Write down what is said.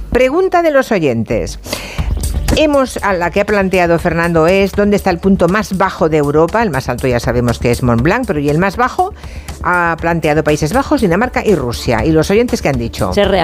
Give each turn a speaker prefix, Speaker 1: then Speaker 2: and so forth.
Speaker 1: Pregunta de los oyentes. A la que ha planteado Fernando es ¿dónde está el punto más bajo de Europa? El más alto ya sabemos que es Mont Blanc, pero ¿y el más bajo? Ha planteado Países Bajos, Dinamarca y Rusia. ¿Y los oyentes qué han dicho?